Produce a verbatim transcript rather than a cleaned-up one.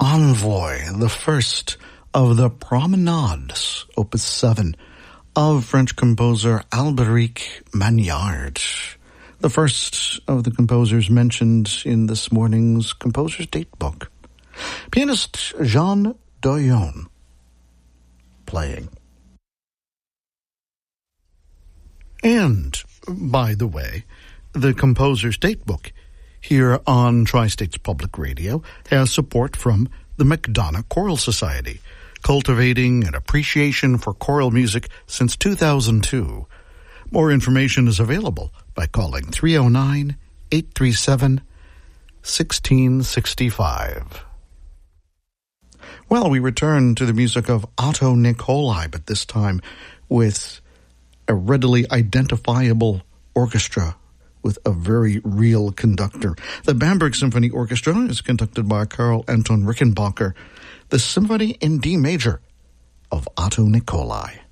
Envoy, the first of the Promenades, Opus seven, of French composer Alberic Magnard, the first of the composers mentioned in this morning's Composer's Datebook. Pianist Jean Doyon playing. And, by the way, the Composer's Datebook here on Tri-States Public Radio has support from the McDonough Choral Society, cultivating an appreciation for choral music since two thousand two. More information is available by calling three oh nine, eight three seven, one six six five. Well, we return to the music of Otto Nicolai, but this time with a readily identifiable orchestra with a very real conductor. The Bamberg Symphony Orchestra is conducted by Karl Anton Rickenbacker, the Symphony in D major of Otto Nicolai.